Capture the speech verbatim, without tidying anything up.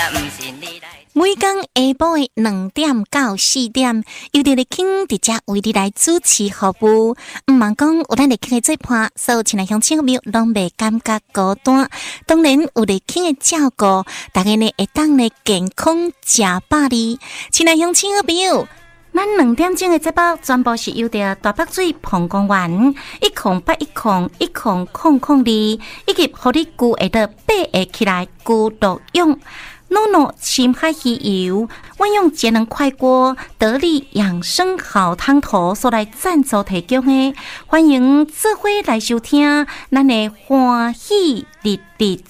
每天下晡的两點到四點，由佇咧傾佇遮為你來主持服務。毋茫講有咱咧傾的做伴，所有親愛鄉親朋友攏袂感覺孤單。當然有咧傾的照顧，大家呢會當咧健康食飽哩。親愛鄉親朋友，咱兩點鐘的節目全部是由着大北水澎公園一空八一空一空空空二，以及互你具會得八個起來具獨用。諾諾深海魚油，運用節能快鍋得力養生好湯頭所來贊助提供的，歡迎做伙來收聽咱的歡喜日日